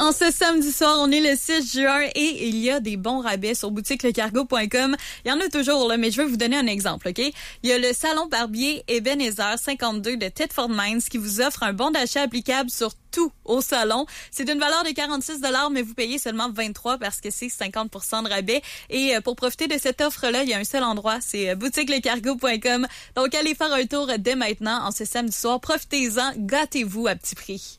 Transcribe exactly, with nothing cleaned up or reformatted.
En ce samedi soir, on est le six juin et il y a des bons rabais sur boutique le cargo point com. Il y en a toujours, là, mais je vais vous donner un exemple, OK? Il y a le salon barbier Ebenezer cinquante-deux de Thetford Mines qui vous offre un bon d'achat applicable sur tout au salon. C'est d'une valeur de quarante-six dollars, mais vous payez seulement vingt-trois parce que c'est cinquante pour cent de rabais. Et pour profiter de cette offre-là, il y a un seul endroit, c'est boutique le cargo point com. Donc, allez faire un tour dès maintenant en ce samedi soir. Profitez-en, gâtez-vous à petit prix.